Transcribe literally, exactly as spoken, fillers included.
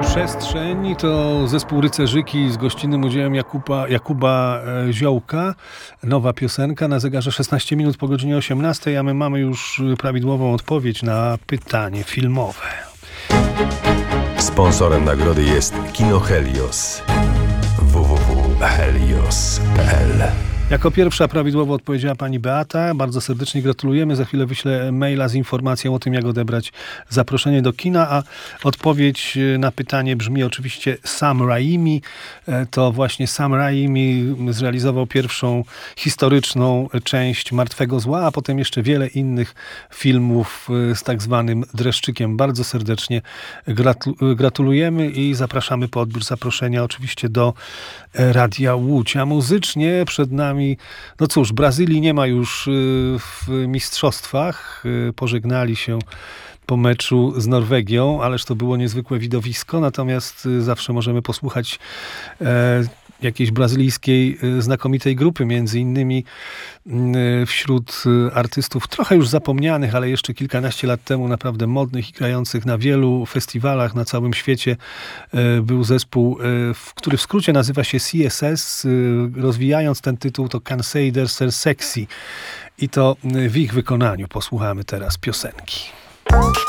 Przestrzeń to zespół Rycerzyki z gościnnym udziałem Jakuba, Jakuba Ziołka. Nowa piosenka na zegarze szesnaście minut po godzinie osiemnastej, a my mamy już prawidłową odpowiedź na pytanie filmowe. Sponsorem nagrody jest Kino Helios. w w w kropka helios kropka p l. Jako pierwsza prawidłowo odpowiedziała pani Beata. Bardzo serdecznie gratulujemy. Za chwilę wyślę maila z informacją o tym, jak odebrać zaproszenie do kina, a odpowiedź na pytanie brzmi oczywiście Sam Raimi. To właśnie Sam Raimi zrealizował pierwszą historyczną część Martwego Zła, a potem jeszcze wiele innych filmów z tak zwanym dreszczykiem. Bardzo serdecznie gratulujemy i zapraszamy po odbiór zaproszenia oczywiście do Radia Łódź. A muzycznie przed nami, no cóż, Brazylii nie ma już w mistrzostwach. Pożegnali się po meczu z Norwegią, ależ to było niezwykłe widowisko. Natomiast zawsze możemy posłuchać e, jakiejś brazylijskiej znakomitej grupy, między innymi wśród artystów trochę już zapomnianych, ale jeszcze kilkanaście lat temu naprawdę modnych i grających na wielu festiwalach na całym świecie. Był zespół, który w skrócie nazywa się C S S. Rozwijając ten tytuł, to Cansei de Ser Sexy. I to w ich wykonaniu posłuchamy teraz piosenki.